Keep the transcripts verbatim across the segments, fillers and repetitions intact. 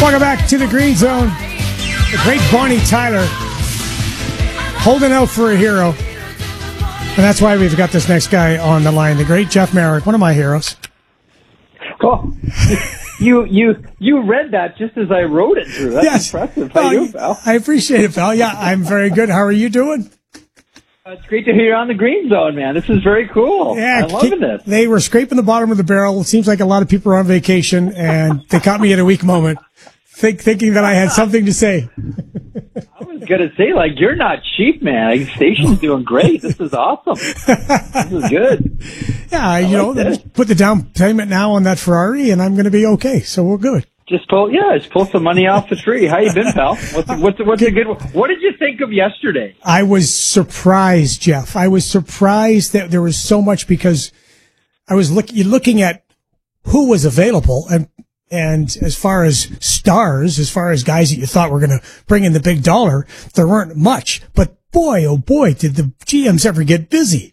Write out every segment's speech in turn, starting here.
Welcome back to the Green Zone. The great Bonnie Tyler holding out for a hero. And that's why we've got this next guy on the line, the great Jeff Marek, one of my heroes. Oh, you you you read that just as I wrote it, Drew. That's yes. impressive. How well, you, pal? I appreciate it, pal. Yeah, I'm very good. How are you doing? Uh, it's great to hear you on the Green Zone, man. This is very cool. Yeah, I'm loving this. They were scraping the bottom of the barrel. It seems like a lot of people are on vacation, and they caught me at a weak moment, think, thinking that I had something to say. I was going to say, like, you're not cheap, man. Like, station's doing great. This is awesome. This is good. Yeah, I you like know, this. put the down payment now on that Ferrari, and I'm going to be okay. So we're good. Just pull, yeah, just pull some money off the tree. How you been, pal? What's a, what's a, what's a good one? What did you think of yesterday? I was surprised, Jeff. I was surprised that there was so much because I was look, you're looking at who was available and and as far as stars, as far as guys that you thought were going to bring in the big dollar, there weren't much. But boy, oh boy, did the G Ms ever get busy.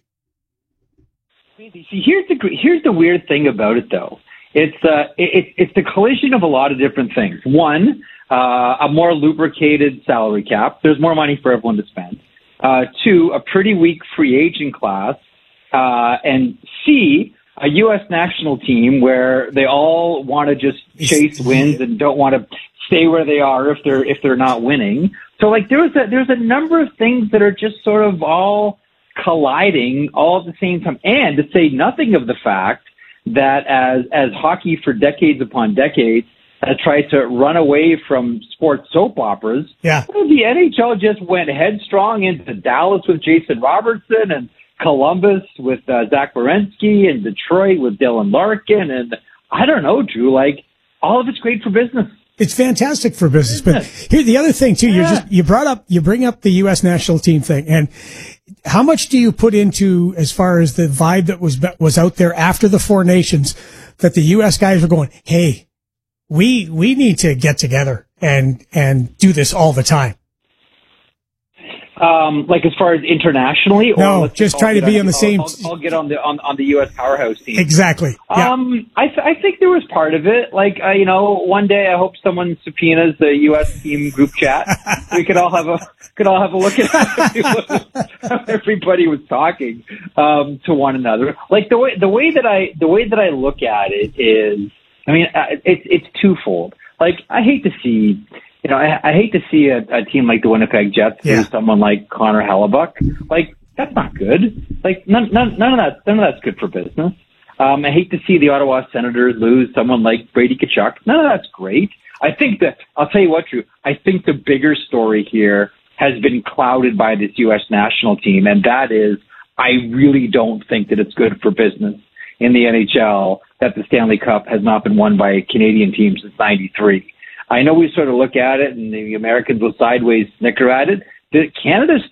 See, here's the here's the weird thing about it, though. It's uh, it, it's the collision of a lot of different things. One, uh, a more lubricated salary cap. There's more money for everyone to spend. Uh, two, a pretty weak free agent class. Uh, and C, a U S national team where they all want to just chase wins and don't want to stay where they are if they're if they're not winning. So, like, there's a there's a number of things that are just sort of all colliding all at the same time. And to say nothing of the fact that as as hockey for decades upon decades has tried to run away from sports soap operas, yeah. the N H L just went headstrong into Dallas with Jason Robertson and Columbus with uh, Zach Werenski and Detroit with Dylan Larkin. And I don't know, Drew, like, all of it's great for business. It's fantastic for business. But here, the other thing too, you just, you brought up, you bring up the U S national team thing. And how much do you put into as far as the vibe that was, was out there after the Four Nations that the U S guys were going, hey, we, we need to get together and, and do this all the time. Um, like as far as internationally, or no, let's just try to be on the I'll, same. I'll, I'll get on the on, on the U S powerhouse team. Exactly. Yeah. Um, I th- I think there was part of it. Like uh, you know, one day I hope someone subpoenas the U S team group chat. We could all have a could all have a look at how everybody was talking um, to one another. Like the way the way that I the way that I look at it is, I mean, uh, it's it's twofold. Like, I hate to see. You know, I, I hate to see a, a team like the Winnipeg Jets yeah. lose someone like Connor Hellebuck. Like, that's not good. Like, none, none, none of that, none of that's good for business. Um, I hate to see the Ottawa Senators lose someone like Brady Tkachuk. None of that's great. I think that, I'll tell you what, Drew, I think the bigger story here has been clouded by this U S national team, and that is, I really don't think that it's good for business in the N H L that the Stanley Cup has not been won by a Canadian team since ninety-three. I know we sort of look at it and the Americans will sideways snicker at it. Canada's